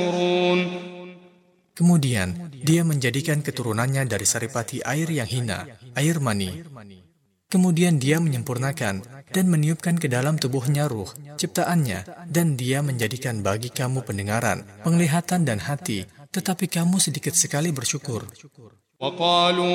Kemudian, Dia menjadikan keturunannya dari saripati air yang hina, air mani. Kemudian Dia menyempurnakan dan meniupkan ke dalam tubuhnya ruh, ciptaannya, dan Dia menjadikan bagi kamu pendengaran, penglihatan dan hati, tetapi kamu sedikit sekali bersyukur.